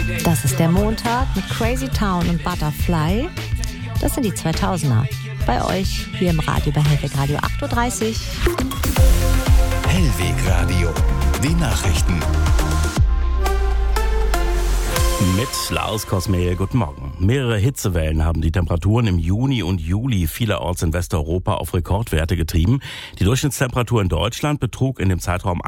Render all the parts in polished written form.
Das ist der Montag mit Crazy Town und Butterfly. Das sind die 2000er. Bei euch hier im Radio bei Hellweg Radio 8.30 Uhr. Hellweg Radio, die Nachrichten. Mit Lars Kosmehl, guten Morgen. Mehrere Hitzewellen haben die Temperaturen im Juni und Juli vielerorts in Westeuropa auf Rekordwerte getrieben. Die Durchschnittstemperatur in Deutschland betrug in dem Zeitraum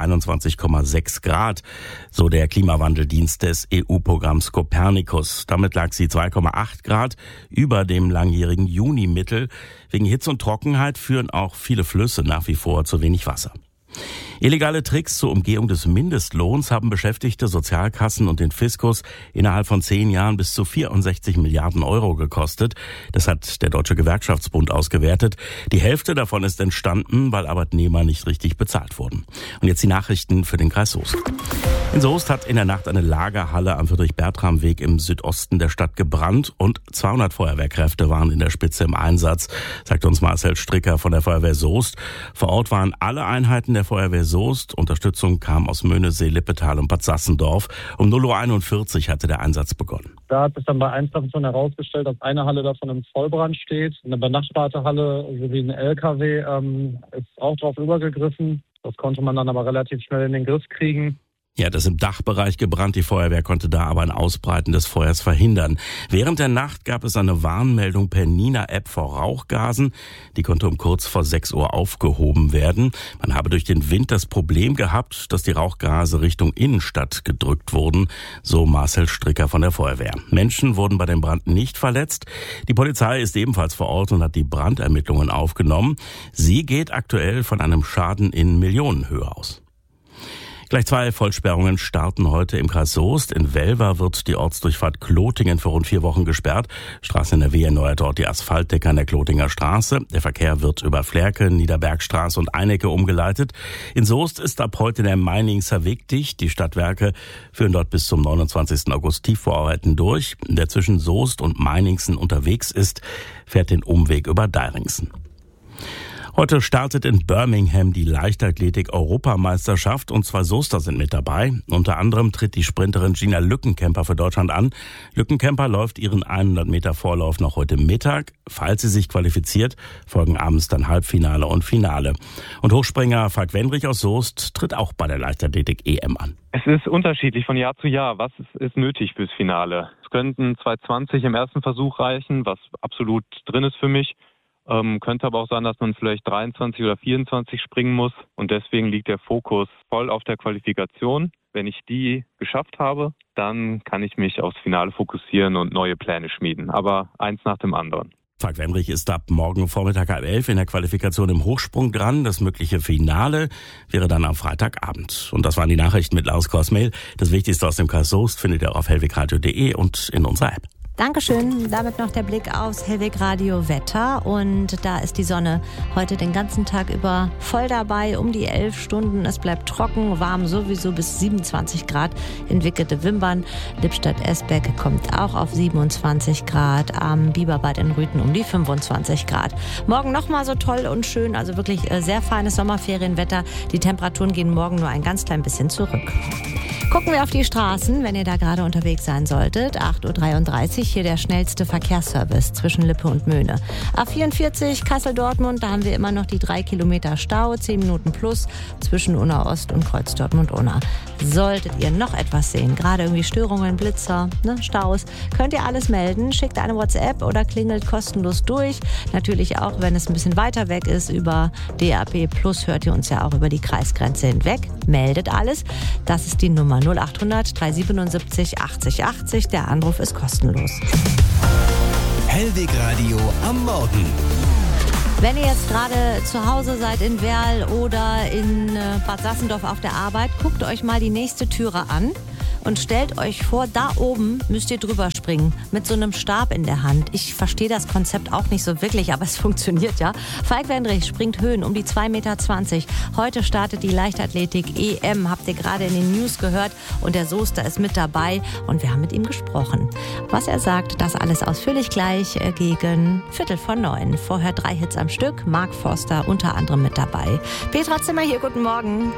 21,6 Grad, so der Klimawandeldienst des EU-Programms Copernicus. Damit lag sie 2,8 Grad über dem langjährigen Juni-Mittel. Wegen Hitze und Trockenheit führen auch viele Flüsse nach wie vor zu wenig Wasser. Illegale Tricks zur Umgehung des Mindestlohns haben Beschäftigte, Sozialkassen und den Fiskus innerhalb von 10 Jahren bis zu 64 Milliarden Euro gekostet. Das hat der Deutsche Gewerkschaftsbund ausgewertet. Die Hälfte davon ist entstanden, weil Arbeitnehmer nicht richtig bezahlt wurden. Und jetzt die Nachrichten für den Kreis Soest. In Soest hat in der Nacht eine Lagerhalle am Friedrich-Bertram-Weg im Südosten der Stadt gebrannt und 200 Feuerwehrkräfte waren in der Spitze im Einsatz, sagt uns Marcel Stricker von der Feuerwehr Soest. Vor Ort waren alle Einheiten der Feuerwehr Soest. Unterstützung kam aus Möhnesee, Lippetal und Bad Sassendorf. Um 0:41 Uhr hatte der Einsatz begonnen. Da hat sich dann bei Einstation herausgestellt, dass eine Halle davon im Vollbrand steht. Eine benachbarte Halle sowie ein LKW ist auch drauf übergegriffen. Das konnte man dann aber relativ schnell in den Griff kriegen. Ja, das ist im Dachbereich gebrannt. Die Feuerwehr konnte da aber ein Ausbreiten des Feuers verhindern. Während der Nacht gab es eine Warnmeldung per Nina-App vor Rauchgasen. Die konnte um kurz vor 6 Uhr aufgehoben werden. Man habe durch den Wind das Problem gehabt, dass die Rauchgase Richtung Innenstadt gedrückt wurden, so Marcel Stricker von der Feuerwehr. Menschen wurden bei dem Brand nicht verletzt. Die Polizei ist ebenfalls vor Ort und hat die Brandermittlungen aufgenommen. Sie geht aktuell von einem Schaden in Millionenhöhe aus. Gleich 2 Vollsperrungen starten heute im Kreis Soest. In Welver wird die Ortsdurchfahrt Klotingen für rund 4 Wochen gesperrt. Straßen.NRW erneuert dort die Asphaltdecke an der Klotinger Straße. Der Verkehr wird über Flerke, Niederbergstraße und Einecke umgeleitet. In Soest ist ab heute der Meiningser Weg dicht. Die Stadtwerke führen dort bis zum 29. August Tiefbauarbeiten durch. Wer zwischen Soest und Meiningsen unterwegs ist, fährt den Umweg über Deiringsen. Heute startet in Birmingham die Leichtathletik-Europameisterschaft und 2 Soester sind mit dabei. Unter anderem tritt die Sprinterin Gina Lückenkämper für Deutschland an. Lückenkämper läuft ihren 100 Meter Vorlauf noch heute Mittag. Falls sie sich qualifiziert, folgen abends dann Halbfinale und Finale. Und Hochspringer Falk Wendrich aus Soest tritt auch bei der Leichtathletik-EM an. Es ist unterschiedlich von Jahr zu Jahr. Was ist nötig fürs Finale? Es könnten 2,20 im ersten Versuch reichen, was absolut drin ist für mich. Könnte aber auch sein, dass man vielleicht 23 oder 24 springen muss. Und deswegen liegt der Fokus voll auf der Qualifikation. Wenn ich die geschafft habe, dann kann ich mich aufs Finale fokussieren und neue Pläne schmieden. Aber eins nach dem anderen. Falk Wendrich ist ab morgen Vormittag 11 in der Qualifikation im Hochsprung dran. Das mögliche Finale wäre dann am Freitagabend. Und das waren die Nachrichten mit Lars Kosmehl. Das Wichtigste aus dem Kreis Soest findet ihr auf hellwegradio.de und in unserer App. Dankeschön. Damit noch der Blick aufs Hellweg Radio Wetter. Und da ist die Sonne heute den ganzen Tag über voll dabei, um die 11 Stunden. Es bleibt trocken, warm sowieso bis 27 Grad in Wickede-Wimbern. Lippstadt-Esbeck kommt auch auf 27 Grad. Am Bieberbad in Rüthen um die 25 Grad. Morgen nochmal so toll und schön, also wirklich sehr feines Sommerferienwetter. Die Temperaturen gehen morgen nur ein ganz klein bisschen zurück. Gucken wir auf die Straßen, wenn ihr da gerade unterwegs sein solltet. 8:33 Uhr, hier der schnellste Verkehrsservice zwischen Lippe und Möhne. A44 Kassel-Dortmund, da haben wir immer noch die 3 Kilometer Stau, 10 Minuten plus zwischen Unna Ost und Kreuz Dortmund-Unna. Solltet ihr noch etwas sehen, gerade irgendwie Störungen, Blitzer, Staus, könnt ihr alles melden. Schickt eine WhatsApp oder klingelt kostenlos durch. Natürlich auch, wenn es ein bisschen weiter weg ist, über DAB Plus hört ihr uns ja auch über die Kreisgrenze hinweg. Meldet alles. Das ist die Nummer 0800 377 80 80. Der Anruf ist kostenlos. Hellweg Radio am Morgen. Wenn ihr jetzt gerade zu Hause seid in Werl oder in Bad Sassendorf auf der Arbeit, guckt euch mal die nächste Türe an. Und stellt euch vor, da oben müsst ihr drüber springen mit so einem Stab in der Hand. Ich verstehe das Konzept auch nicht so wirklich, aber es funktioniert ja. Falk Wendrich springt Höhen um die 2,20 Meter. Heute startet die Leichtathletik-EM, habt ihr gerade in den News gehört. Und der Soester ist mit dabei und wir haben mit ihm gesprochen. Was er sagt, das alles ausführlich gleich gegen 8:45. Vorher 3 Hits am Stück, Mark Forster unter anderem mit dabei. Petra Zimmer hier, guten Morgen.